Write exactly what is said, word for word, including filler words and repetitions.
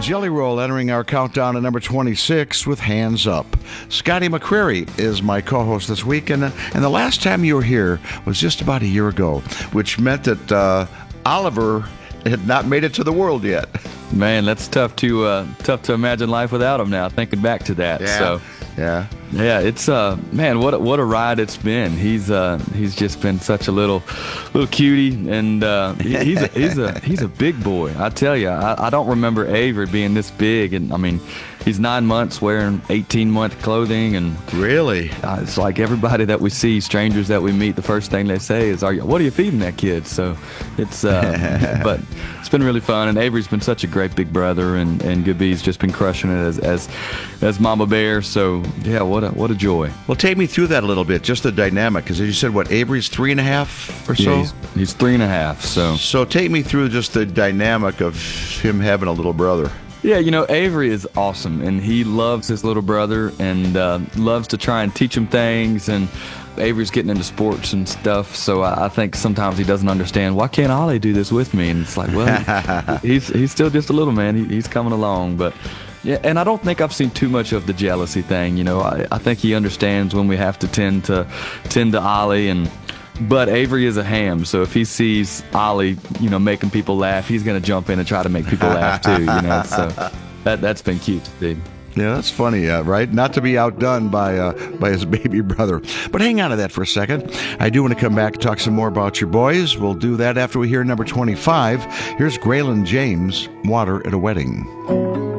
Jelly Roll entering our countdown at number twenty-six with Hands Up. Scotty McCreary is my co-host this week, and, uh, and the last time you were here was just about a year ago, which meant that uh, Oliver had not made it to the world yet. Man, that's tough to uh, tough to imagine life without him now, thinking back to that. Yeah, so, yeah. Yeah, it's uh man, what a, what a ride it's been. He's uh he's just been such a little little cutie, and uh, he, he's a, he's a he's a big boy. I tell you, I, I don't remember Avery being this big, and I mean, he's nine months wearing eighteen month clothing, and really, uh, it's like everybody that we see, strangers that we meet, the first thing they say is, "Are you? What are you feeding that kid?" So it's uh, but it's been really fun, and Avery's been such a great big brother, and and Goodby's just been crushing it as as as Mama Bear. So yeah, what a what a joy. Well, take me through that a little bit, just the dynamic, because as you said, what, Avery's three and a half or so? Yeah, he's, he's three and a half. So so take me through just the dynamic of him having a little brother. Yeah, you know, Avery is awesome, and he loves his little brother, and uh, loves to try and teach him things, and Avery's getting into sports and stuff, so I, I think sometimes he doesn't understand, why can't Ollie do this with me? And it's like, well, he, he's he's still just a little man. He, he's coming along, but yeah, and I don't think I've seen too much of the jealousy thing. You know, I, I think he understands when we have to tend to tend to Ollie, and but Avery is a ham, so if he sees Ollie, you know, making people laugh, he's going to jump in and try to make people laugh too. You know, so that that's been cute to see. Yeah, that's funny, uh, right? Not to be outdone by uh, by his baby brother. But hang on to that for a second. I do want to come back and talk some more about your boys. We'll do that after we hear number twenty-five. Here's Graylin James, Water at a Wedding.